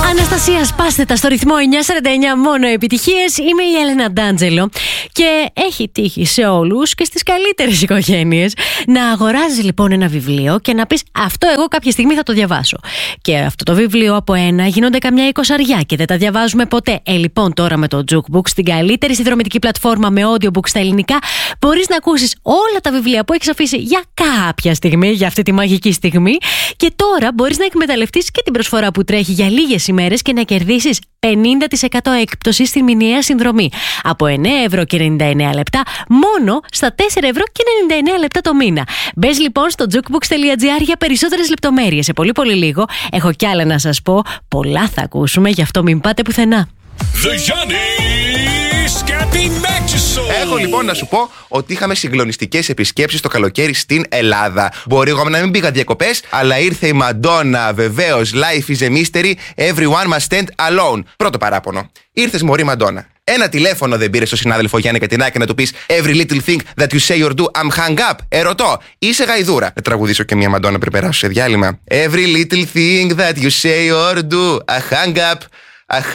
Αναστασία, σπάστε τα στο ρυθμό 949, μόνο επιτυχίες. Είμαι η Έλενα Ντάντζελο και έχει τύχει σε όλους και στις καλύτερες οικογένειες να αγοράζεις λοιπόν ένα βιβλίο και να πεις αυτό εγώ κάποια στιγμή θα το διαβάσω. Και αυτό το βιβλίο από ένα γίνονται καμιά 20 και δεν τα διαβάζουμε ποτέ. Λοιπόν, τώρα με το Jukebook, στην καλύτερη συνδρομητική πλατφόρμα με audiobook στα ελληνικά, μπορείς να ακούσεις όλα τα βιβλία που έχεις αφήσει για κάποια στιγμή, για αυτή τη μαγική στιγμή. Και τώρα μπορείς να εκμεταλλευτείς και την προσφορά που τρέχει για λίγες ημέρες και να κερδίσεις 50% έκπτωση στη μηνιαία συνδρομή. Από 9,99 μόνο στα 4,99 το μήνα. Μπες λοιπόν στο jukebooks.gr για περισσότερες λεπτομέρειες. Σε πολύ πολύ λίγο έχω κι άλλα να σας πω. Πολλά θα ακούσουμε, γι' αυτό μην πάτε πουθενά. Έχω λοιπόν να σου πω ότι είχαμε συγκλονιστικές επισκέψεις το καλοκαίρι στην Ελλάδα. Μπορεί εγώ να μην πήγα διακοπές, αλλά ήρθε η Μαντόνα, βεβαίως. Life is a mystery, everyone must stand alone. Πρώτο παράπονο. Ήρθες μωρή Μαντόνα. Ένα τηλέφωνο δεν πήρες στον συνάδελφο Γιάννη Κατινάκη να του πεις Every little thing that you say or do, I'm hung up. Ερωτώ, είσαι γαϊδούρα. Να τραγουδήσω και μια Μαντόνα πριν περάσω σε διάλειμμα. Every little thing that you say or do, I hung up.